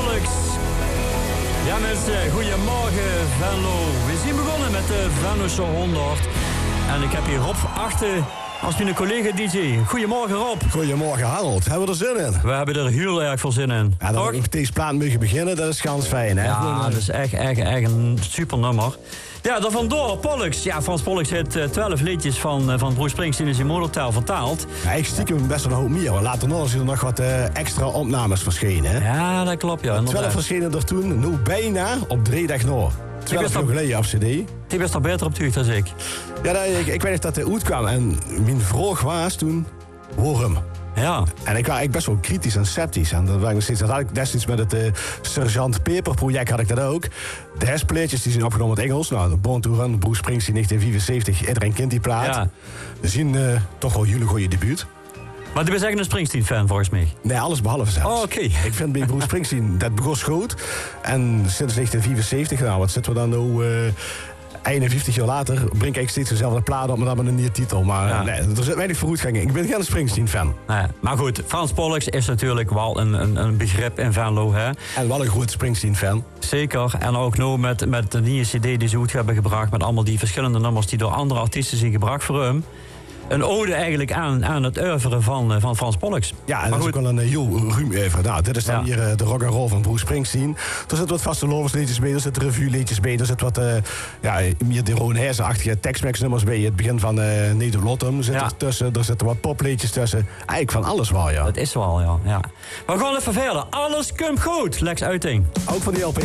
Pollux. Ja mensen, goedemorgen Venlo. We zijn begonnen met de Venlo Show 100. En ik heb hier Rob Achten als mijn collega DJ. Goedemorgen Rob. Goedemorgen Harold, hebben we er zin in? We hebben er heel erg veel zin in. Ja, dat we op deze plaat mogen beginnen, dat is ganz fijn, hè? Ja, dat is echt een super nummer. Ja, daar vandoor, Pollux. Ja, Frans Pollux heeft 12 liedjes van Bruce Springsteen in zijn moedertaal vertaald. Ja, ik stiekem best wel een hoop meer. Maar later nog er nog wat extra opnames verschenen, hè? Ja, dat klopt, ja. 12 verschenen er toen, nu bijna op 3 dagen nog. 12 jaar geleden op cd. Die was er beter op tuig dan ik. Ja, ik weet nog dat hij uitkwam en mijn vraag was toen, waarom? Ja. En ik was best wel kritisch en sceptisch. En dat, dat had ik destijds met het Sergeant Peper project had ik dat ook. De herspleetjes die zijn opgenomen in het Engels. Nou, de Born to Run, Bruce Springsteen 1975. Iedereen kent die plaat. Ja. We zien toch wel jullie goede debuut. Maar je bent echt een Springsteen-fan volgens mij. Nee, alles behalve zelfs. Oh, oké. Ik vind bij Bruce Springsteen, dat begon goed. En sinds 1975, nou, wat zitten we dan nu... 51 jaar later breng ik steeds dezelfde plaat op, maar dan met een nieuwe titel. Maar ja. Nee, er zit weinig vooruitgang. Ik ben geen Springsteen-fan. Nee, maar goed, Frans Pollux is natuurlijk wel een begrip in Venlo, hè? En wel een goed Springsteen-fan. Zeker. En ook nu met de nieuwe cd die ze uit hebben gebracht, met allemaal die verschillende nummers die door andere artiesten zijn gebracht voor hem. Een ode eigenlijk aan het oeuvre van Frans Pollux. Ja, en dat is ook wel een heel ruim oeuvre. Nou, dit is dan hier de rock'n'roll van Bruce Springsteen. Er zitten wat vaste loversliedjes bij, er zitten revueliedjes bij, er zit wat meer de Ron Herzen-achtige Tex-Mex nummers bij. Het begin van Neder Lottum zit er tussen, er zitten wat popliedjes tussen. Eigenlijk van alles wel, ja. Dat is wel, ja. We gaan even verder. Alles komt goed, Lex Uiting. Ook van die LP.